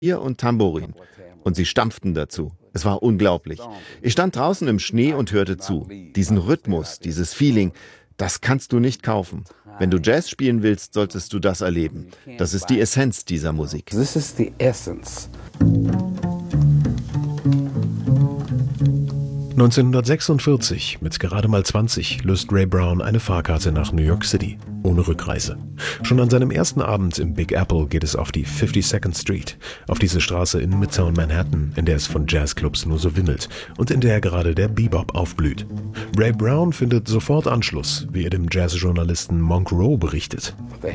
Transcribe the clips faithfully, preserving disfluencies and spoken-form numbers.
Klavier und Tambourin. Und sie stampften dazu. Es war unglaublich. Ich stand draußen im Schnee und hörte zu. Diesen Rhythmus, dieses Feeling, das kannst du nicht kaufen. Wenn du Jazz spielen willst, solltest du das erleben. Das ist die Essenz dieser Musik. This is the essence. neunzehnhundertsechsundvierzig, mit gerade mal zwanzig, löst Ray Brown eine Fahrkarte nach New York City, ohne Rückreise. Schon an seinem ersten Abend im Big Apple geht es auf die fifty-second Street, auf diese Straße in Midtown Manhattan, in der es von Jazzclubs nur so wimmelt und in der gerade der Bebop aufblüht. Ray Brown findet sofort Anschluss, wie er dem Jazzjournalisten Monk Rowe berichtet.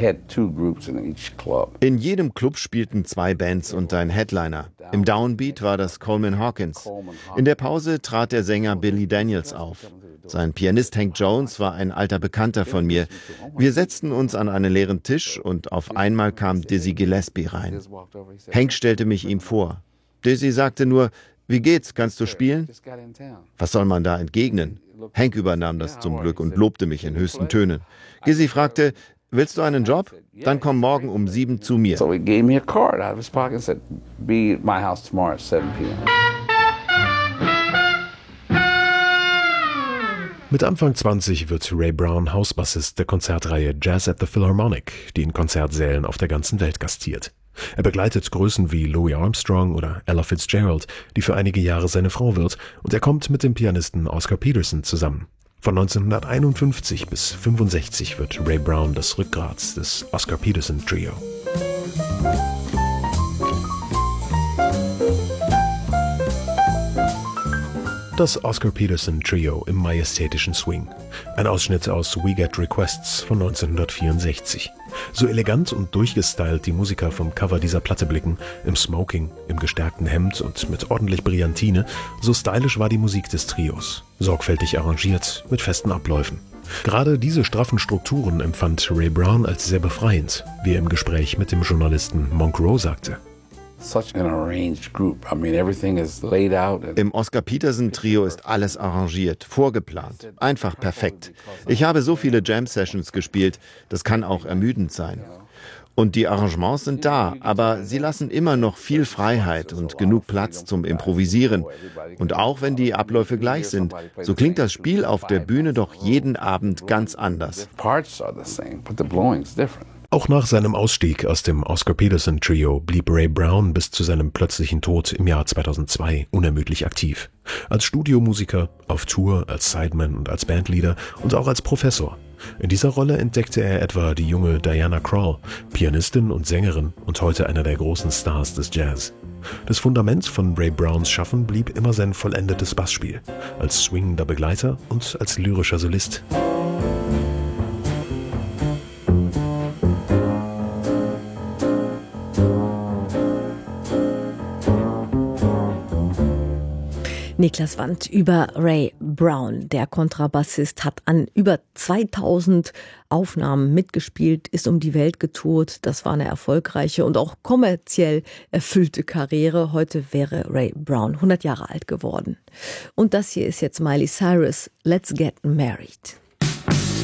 In jedem Club spielten zwei Bands und ein Headliner. Im Downbeat war das Coleman Hawkins. In der Pause trat der Sänger Billy Daniels auf. Sein Pianist Hank Jones war ein alter Bekannter von mir. Wir setzten uns an einen leeren Tisch und auf einmal kam Dizzy Gillespie rein. Hank stellte mich ihm vor. Dizzy sagte nur, wie geht's, kannst du spielen? Was soll man da entgegnen? Hank übernahm das zum Glück und lobte mich in höchsten Tönen. Dizzy fragte, willst du einen Job? Dann komm morgen um sieben zu mir. So he gave me a card out of his pocket and said, be at my house tomorrow at seven p m Mit Anfang zwanzig wird Ray Brown Hausbassist der Konzertreihe Jazz at the Philharmonic, die in Konzertsälen auf der ganzen Welt gastiert. Er begleitet Größen wie Louis Armstrong oder Ella Fitzgerald, die für einige Jahre seine Frau wird, und er kommt mit dem Pianisten Oscar Peterson zusammen. Von neunzehnhunderteinundfünfzig bis fünfundsechzig wird Ray Brown das Rückgrat des Oscar Peterson Trio. Das Oscar Peterson Trio im majestätischen Swing. Ein Ausschnitt aus We Get Requests von neunzehnhundertvierundsechzig. So elegant und durchgestylt die Musiker vom Cover dieser Platte blicken, im Smoking, im gestärkten Hemd und mit ordentlich Brillantine, so stylisch war die Musik des Trios. Sorgfältig arrangiert, mit festen Abläufen. Gerade diese straffen Strukturen empfand Ray Brown als sehr befreiend, wie er im Gespräch mit dem Journalisten Monk Rowe sagte. Im Oscar Peterson Trio ist alles arrangiert, vorgeplant, einfach perfekt. Ich habe so viele Jam-Sessions gespielt, das kann auch ermüdend sein. Und die Arrangements sind da, aber sie lassen immer noch viel Freiheit und genug Platz zum Improvisieren. Und auch wenn die Abläufe gleich sind, so klingt das Spiel auf der Bühne doch jeden Abend ganz anders. Auch nach seinem Ausstieg aus dem Oscar Peterson Trio blieb Ray Brown bis zu seinem plötzlichen Tod im Jahr zweitausendzwei unermüdlich aktiv. Als Studiomusiker, auf Tour, als Sideman und als Bandleader und auch als Professor. In dieser Rolle entdeckte er etwa die junge Diana Krall, Pianistin und Sängerin und heute einer der großen Stars des Jazz. Das Fundament von Ray Browns Schaffen blieb immer sein vollendetes Bassspiel, als swingender Begleiter und als lyrischer Solist. Niklas Wandt über Ray Brown. Der Kontrabassist hat an über zweitausend Aufnahmen mitgespielt, ist um die Welt getourt. Das war eine erfolgreiche und auch kommerziell erfüllte Karriere. Heute wäre Ray Brown hundert Jahre alt geworden. Und das hier ist jetzt Miley Cyrus, Let's Get Married.